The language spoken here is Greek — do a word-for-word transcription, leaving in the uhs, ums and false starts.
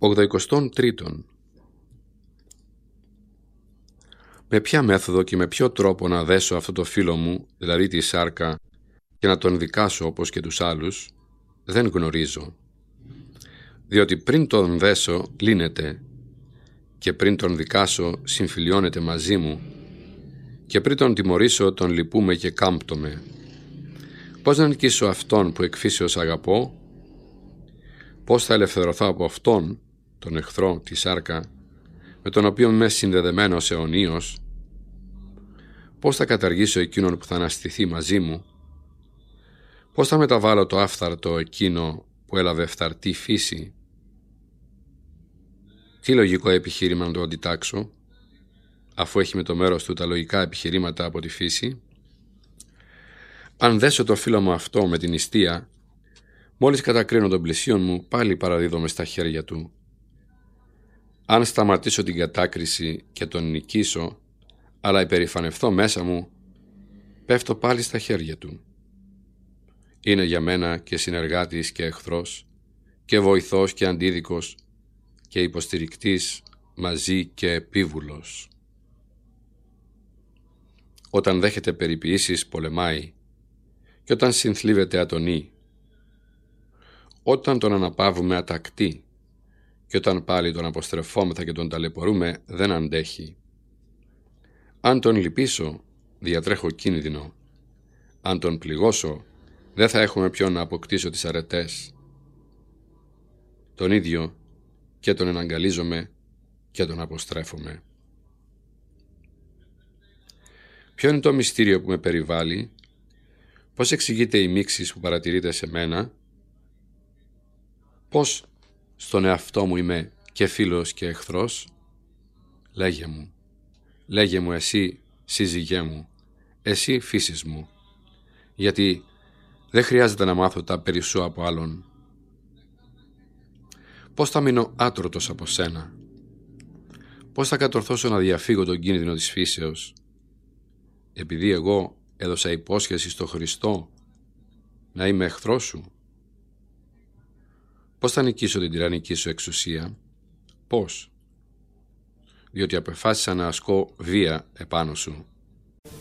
ογδοηκοστό τρίτο. Με ποια μέθοδο και με ποιο τρόπο να δέσω αυτό το φίλο μου, δηλαδή τη σάρκα, και να τον δικάσω όπως και τους άλλους, δεν γνωρίζω. Διότι πριν τον δέσω λύνεται, και πριν τον δικάσω συμφιλιώνεται μαζί μου, και πριν τον τιμωρήσω τον λυπούμε και κάμπτομαι. Πώς να νικήσω αυτόν που εκ φύσεως αγαπώ? Πώς θα ελευθερωθώ από αυτόν, τον εχθρό, τη σάρκα, με τον οποίο είμαι συνδεδεμένος αιωνίως? Πώς θα καταργήσω εκείνον που θα αναστηθεί μαζί μου? Πώς θα μεταβάλω το άφθαρτο εκείνο που έλαβε φθαρτή φύση? Τι λογικό επιχείρημα να το αντιτάξω, αφού έχει με το μέρος του τα λογικά επιχειρήματα από τη φύση? Αν δέσω το φίλο μου αυτό με την νηστεία, μόλις κατακρίνω τον πλησίον μου, πάλι παραδίδομαι στα χέρια του. Αν σταματήσω την κατάκριση και τον νικήσω, αλλά υπερηφανευθώ μέσα μου, πέφτω πάλι στα χέρια του. Είναι για μένα και συνεργάτης και εχθρός, και βοηθός και αντίδικος, και υποστηρικτής μαζί και επίβουλος. Όταν δέχεται περιποιήσεις πολεμάει, και όταν συνθλίβεται ατονεί. Όταν τον αναπαύουμε ατακτεί, και όταν πάλι τον αποστρεφόμεθα και τον ταλαιπωρούμε, δεν αντέχει. Αν τον λυπήσω, διατρέχω κίνδυνο. Αν τον πληγώσω, δεν θα έχουμε ποιον να αποκτήσω τις αρετές. Τον ίδιο και τον εναγκαλίζομαι και τον αποστρέφομαι. Ποιο είναι το μυστήριο που με περιβάλλει? Πώς εξηγείται η μίξη που παρατηρείται σε μένα? Πώς στον εαυτό μου είμαι και φίλος και εχθρός? Λέγε μου, λέγε μου εσύ σύζυγέ μου, εσύ φύσης μου, γιατί δεν χρειάζεται να μάθω τα περί σου από άλλον. Πώς θα μείνω άτρωτος από σένα? Πώς θα κατορθώσω να διαφύγω τον κίνδυνο της φύσεως, επειδή εγώ έδωσα υπόσχεση στο Χριστό να είμαι εχθρός σου? Πώς θα νικήσω την τυραννική σου εξουσία? Πώς? Διότι απεφάσισα να ασκώ βία επάνω σου.